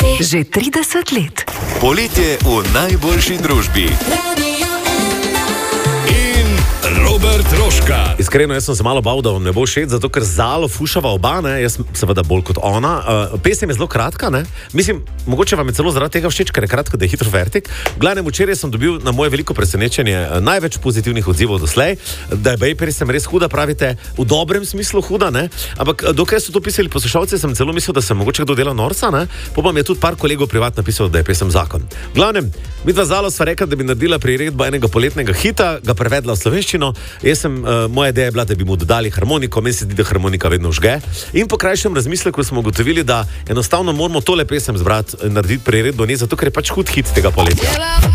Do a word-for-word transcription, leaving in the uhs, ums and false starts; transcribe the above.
Že trideset let. Poletje v najboljši družbi. In Robert Rožka. Iskreno, jaz sem se malo bal, da vam ne bo všeč, zato ker Zalo fušava oba, ne? Jaz seveda bolj kot ona. Uh, pesem je zelo kratka, ne? Mislim, mogoče vam je celo zaradi tega všeč, ker je kratka, da je hitro vertik. V glavnem, včeraj sem dobil na moje veliko presenečenje uh, največ pozitivnih odzivov doslej, da je Bejperi sem res huda, pravite, v dobrem smislu huda, ne? Ampak uh, dokaj so to pisali poslušalci, sem celo mislil, da sem mogoče kdo dela norca, ne? Potem je tudi par kolegov privat napisal, da je pesem zakon. V glavnem, midva Zalo sva rekla, da bi naredila priredbo enega poletnega hita, ga prevedla v slovenščino. Jaz sem, uh, moja ideja je bila, da bi mu dodali harmoniko, meni se zdi, da harmonika vedno žge. In po krajšem razmisleku smo ugotovili, da enostavno moramo tole pesem zbrati, narediti priredbo, ne zato, ker je pač hud hit tega poletja.